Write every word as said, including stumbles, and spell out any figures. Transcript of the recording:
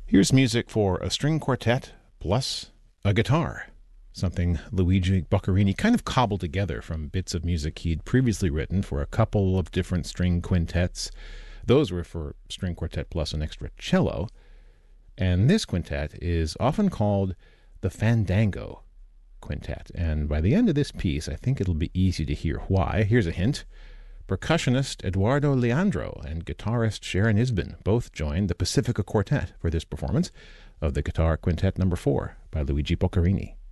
Here's music for a string quartet plus a guitar, something Luigi Boccherini kind of cobbled together from bits of music he'd previously written for a couple of different string quintets. Those were for string quartet plus an extra cello. And this quintet is often called the Fandango Quintet. And by the end of this piece, I think it'll be easy to hear why. Here's a hint. Percussionist Eduardo Leandro and guitarist Sharon Isbin both joined the Pacifica Quartet for this performance of the Guitar Quintet number four by Luigi Boccherini.